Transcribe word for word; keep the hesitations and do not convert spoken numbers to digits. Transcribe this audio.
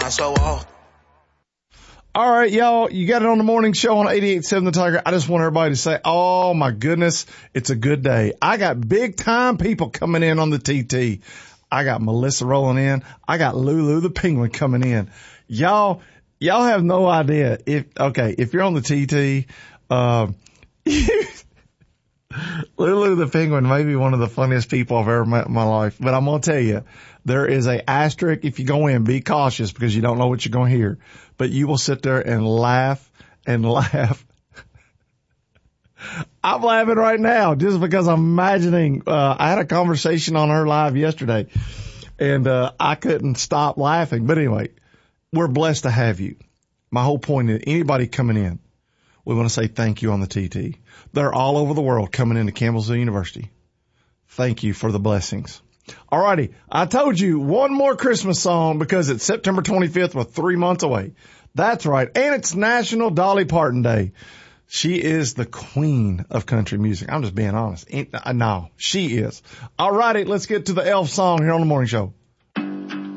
mind, so oh. All right, y'all, you got it on the morning show on eighty-eight point seven The Tiger. I just want everybody to say, oh my goodness, it's a good day. I got big time people coming in on the T T. I got Melissa rolling in. I got Lulu the Penguin coming in. Y'all, y'all have no idea if, okay, if you're on the T T, uh, Lulu the Penguin may be one of the funniest people I've ever met in my life, but I'm going to tell you, there is a asterisk if you go in. Be cautious because you don't know what you're going to hear. But you will sit there and laugh and laugh. I'm laughing right now just because I'm imagining, uh, I had a conversation on her live yesterday and, uh, I couldn't stop laughing. But anyway, we're blessed to have you. My whole point is anybody coming in, we want to say thank you on the T T. They're all over the world coming into Campbellsville University. Thank you for the blessings. All righty. I told you one more Christmas song because it's September twenty-fifth. We're three months away. That's right. And it's National Dolly Parton Day. She is the queen of country music. I'm just being honest. No, she is. All righty. Let's get to the Elf song here on the morning show.